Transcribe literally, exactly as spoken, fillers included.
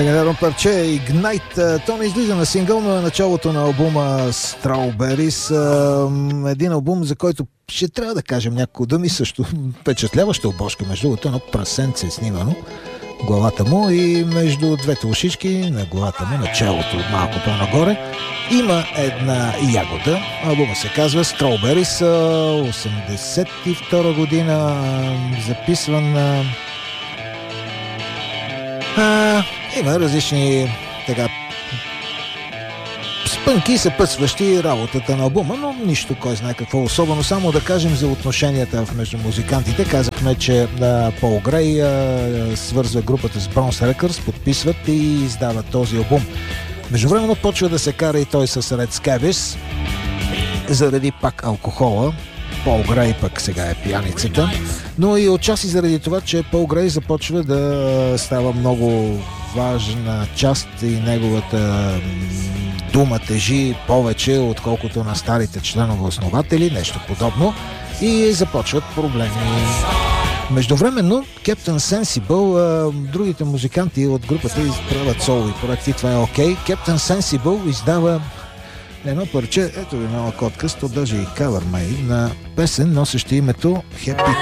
Легендарно парче Ignite. То не излиза на сингъл, но е началото на албума Strawberries. Един албум, за който ще трябва да кажем няколко думи. Също впечатляваща обложка, между другото, едно прасенце е снимано главата му и между двете ушички на главата му, началото малко по-нагоре, има една ягода. Албума се казва Strawberries, осемдесет и втора година, записван. А, има различни така спънки, съпътстващи работата на албума, но нищо кой знае какво особено. Само да кажем за отношенията между музикантите. Казахме, че а, Пол Грей а, свързва групата с Bronze Records, подписват и издават този албум. Междувременно почва да се кара и той с Red Scabies заради пак алкохола. Пол Грей пък сега е пияницата, но и отчасти заради това, че Пол Грей започва да става много важна част и неговата дума тежи повече, отколкото на старите членове основатели, нещо подобно, и започват проблеми. Междувременно Captain Sensible, другите музиканти от групата изправят солови проекти, това е окей. Captain Sensible издава едно парче, ето ви малък откъс, то даже и кавър мей на песен, носеща името Happy